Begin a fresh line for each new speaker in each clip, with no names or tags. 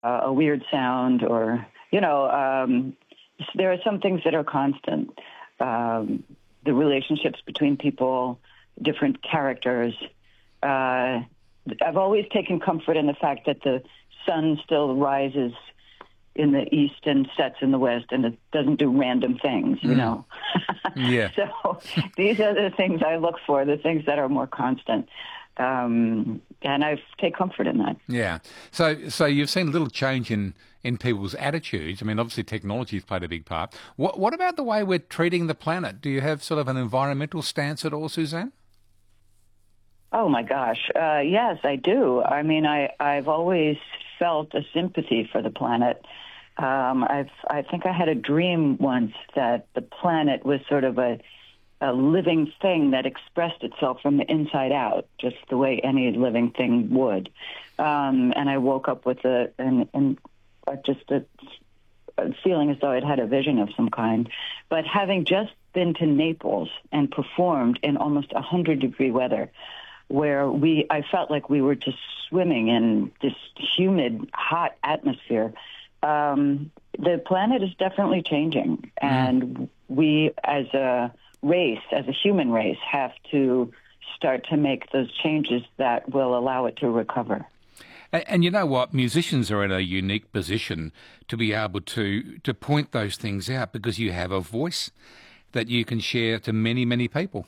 a weird sound, or there are some things that are constant. The relationships between people, different characters. I've always taken comfort in the fact that the sun still rises in the east and sets in the west, and it doesn't do random things,
Yeah.
So these are the things I look for, the things that are more constant. And I take comfort in that.
Yeah. So you've seen a little change in people's attitudes. I mean, obviously technology's played a big part. What about the way we're treating the planet? Do you have sort of an environmental stance at all, Suzanne?
Oh, my gosh. Yes, I do. I mean, I've always felt a sympathy for the planet. I think I had a dream once that the planet was sort of a living thing that expressed itself from the inside out, just the way any living thing would. And I woke up with just a feeling as though I'd had a vision of some kind. But having just been to Naples and performed in almost 100-degree weather, where I felt like we were just swimming in this humid, hot atmosphere. The planet is definitely changing, and we, as a race, as a human race, have to start to make those changes that will allow it to recover.
And you know what? Musicians are in a unique position to be able to point those things out, because you have a voice that you can share to many, many people.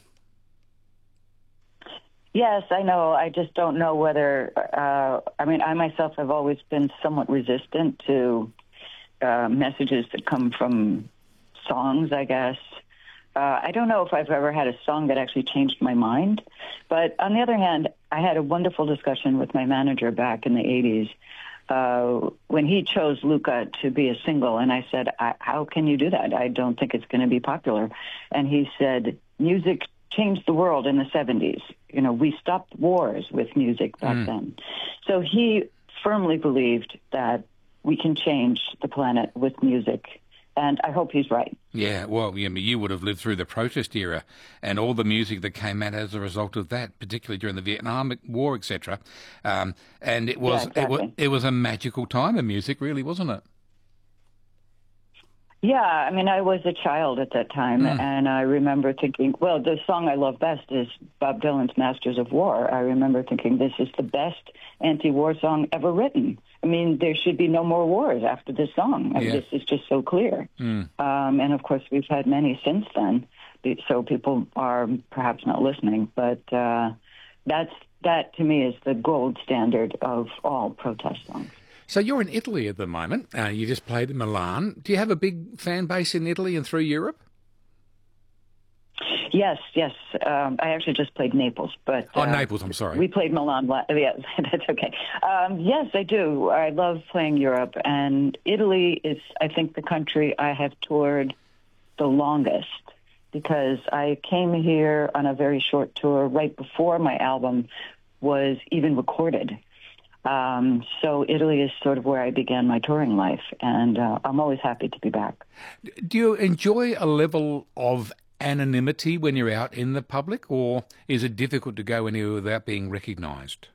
Yes, I know. I just don't know whether, I myself have always been somewhat resistant to messages that come from songs, I guess. I don't know if I've ever had a song that actually changed my mind. But on the other hand, I had a wonderful discussion with my manager back in the 80s when he chose Luca to be a single. And I said, how can you do that? I don't think it's going to be popular. And he said, music changed the world in the 70s. We stopped wars with music back then. So he firmly believed that we can change the planet with music. And I hope he's right.
Yeah, well, you would have lived through the protest era and all the music that came out as a result of that, particularly during the Vietnam War, etc. And it was it was a magical time in music, really, wasn't it?
Yeah, I mean, I was a child at that time, and I remember thinking, well, the song I love best is Bob Dylan's Masters of War. I remember thinking, this is the best anti-war song ever written. I mean, there should be no more wars after this song. I mean, this is just so clear. And, of course, we've had many since then, so people are perhaps not listening. But that, to me, is the gold standard of all protest songs.
So you're in Italy at the moment. You just played in Milan. Do you have a big fan base in Italy and through Europe?
Yes. I actually just played Naples, but
Naples. I'm sorry.
We played Milan. Yeah, that's okay. Yes, I do. I love playing Europe, and Italy is, I think, the country I have toured the longest, because I came here on a very short tour right before my album was even recorded. So Italy is sort of where I began my touring life, and I'm always happy to be back.
Do you enjoy a level of anonymity when you're out in the public, or is it difficult to go anywhere without being recognised?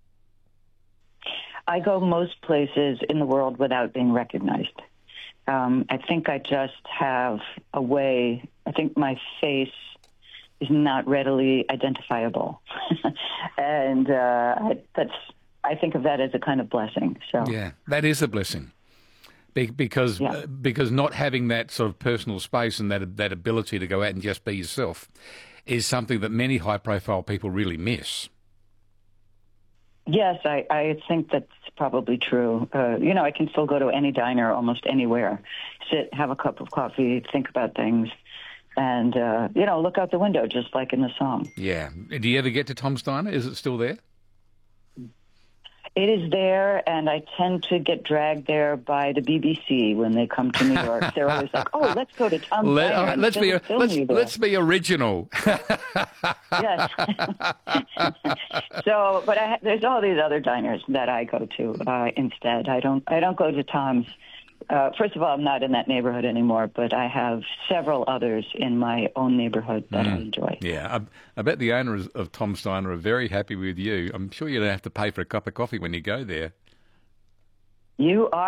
I go most places in the world without being recognized. I think I just have a way, I think my face is not readily identifiable. And I think of that as a kind of blessing. So
yeah, that is a blessing. Because not having that sort of personal space and that ability to go out and just be yourself is something that many high-profile people really miss.
Yes, I think that's probably true. I can still go to any diner almost anywhere, sit, have a cup of coffee, think about things, and, look out the window just like in the song.
Yeah. Do you ever get to Tom's Diner? Is it still there?
It is there, and I tend to get dragged there by the BBC when they come to New York. They're always like, "Oh, let's go to Tom's Diner."
All right, let's be original.
Yes. But there's all these other diners that I go to instead. I don't go to Tom's. First of all, I'm not in that neighborhood anymore, but I have several others in my own neighborhood that I enjoy.
Yeah, I bet the owners of Tom's Diner are very happy with you. I'm sure you don't have to pay for a cup of coffee when you go there.
You are.